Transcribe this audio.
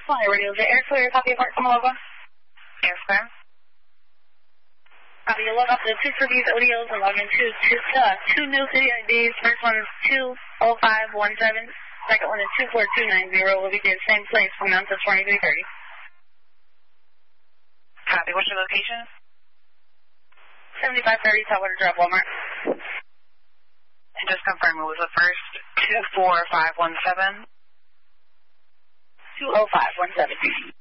Fly Radio, is it Air Clear, copy apart from Aloha? Air Clear. Copy, you log off the 2 for these ODOs and log in two new city IDs. First one is 20517. Second one is 24290. We'll be at the same place from now until 2330. Copy, what's your location? 7530 Saltwater Drive, Walmart. And just confirm, it was the first 24517? 20517.